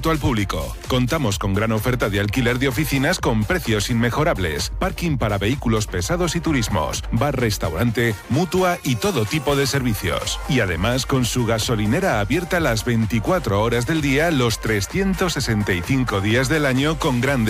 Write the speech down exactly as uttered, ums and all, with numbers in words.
abierto al público. Contamos con gran oferta de alquiler de oficinas con precios inmejorables, parking para vehículos pesados y turismos, bar, restaurante, mutua y todo tipo de servicios. Y además con su gasolinera abierta las veinticuatro horas del día, los trescientos sesenta y cinco días del año con grandes